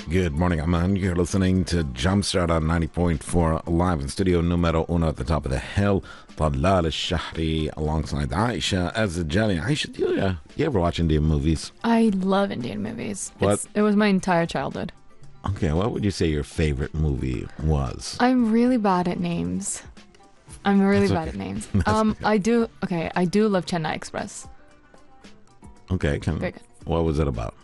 Good morning, Aman. You're listening to Jumpstart on 90.4 live in studio numero uno at the top of the hill. Talal al-Shahri alongside Aisha Az-Jali. Aisha, do you ever watch Indian movies? I love Indian movies. What? It was my entire childhood. Okay, what would you say your favorite movie was? I'm really bad at names. I'm really That's bad okay. at names. That's okay. I do love Chennai Express. Okay, Very good. what was it about?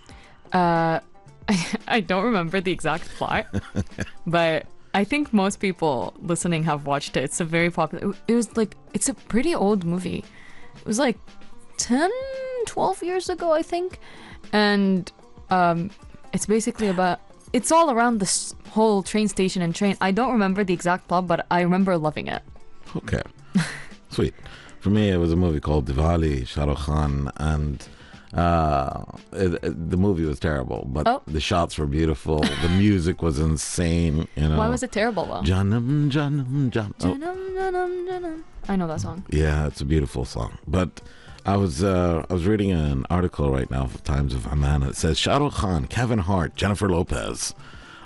I don't remember the exact plot, but I think most people listening have watched it. It's a very popular. It's a pretty old movie. It was like 10, 12 years ago, I think. And it's basically about. It's all around this whole train station and train. I don't remember the exact plot, but I remember loving it. Okay, sweet. For me, it was a movie called Diwali, Shah Rukh Khan, and the movie was terrible, but the shots were beautiful. The music was insane. You know. Why was it terrible though? Janam, Janam, Janam. Oh, Janam, janam, janam. I know that song. yeah, it's a beautiful song. But I was reading an article right now for Times of Amman. It says Shah Rukh Khan, Kevin Hart, Jennifer Lopez,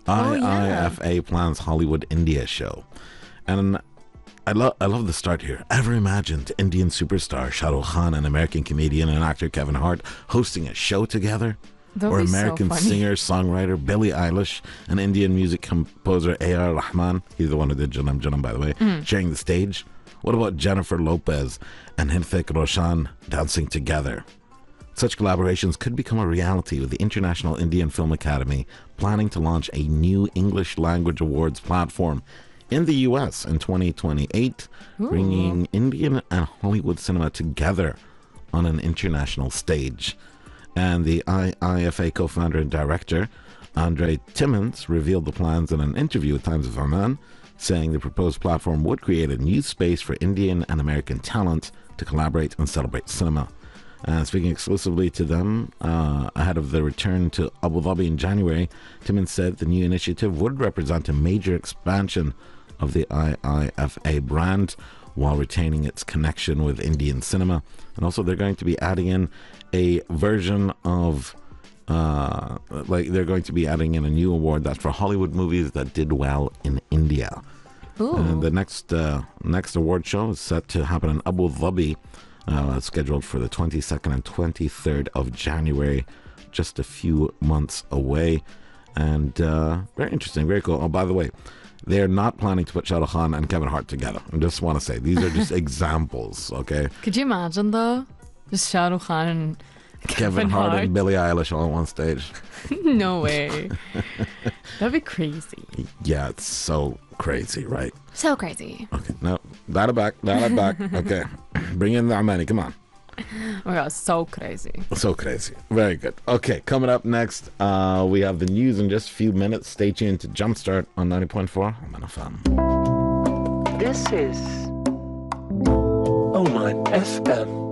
IIFA plans Hollywood India show, and I love the start here. Ever imagined Indian superstar Shah Rukh Khan and American comedian and actor Kevin Hart hosting a show together? That Or would be so American funny. singer-songwriter Billie Eilish and Indian music composer A.R. Rahman, he's the one who did Janam Janam, by the way, sharing the stage? What about Jennifer Lopez and Hrithik Roshan dancing together? Such collaborations could become a reality, with the International Indian Film Academy planning to launch a new English language awards platform in the US in 2028, bringing Indian and Hollywood cinema together on an international stage. And the IIFA co-founder and director, Andre Timmons, revealed the plans in an interview with Times of Amman, saying the proposed platform would create a new space for Indian and American talent to collaborate and celebrate cinema. Speaking exclusively to them ahead of their return to Abu Dhabi in January, Timmons said the new initiative would represent a major expansion of the IIFA brand while retaining its connection with Indian cinema. And also they're going to be adding in a version of they're going to be adding in a new award that's for Hollywood movies that did well in India. And the next award show is set to happen in Abu Dhabi, scheduled for the 22nd and 23rd of January, just a few months away. And very interesting, very cool. Oh, by the way, they're not planning to put Shah Rukh Khan and Kevin Hart together. I just want to say, these are just examples, okay? Could you imagine though? Just Shah Rukh Khan and Kevin Hart and Billie Eilish all on one stage. No way. That'd be crazy. Yeah, it's so crazy, right? So crazy. Okay, no, dial it back. Okay, bring in the Amani, come on. Oh my god, so crazy. So crazy. Very good. Okay, coming up next, we have the news in just a few minutes. Stay tuned to Jumpstart on 90.4 Oman FM. This is Oman FM.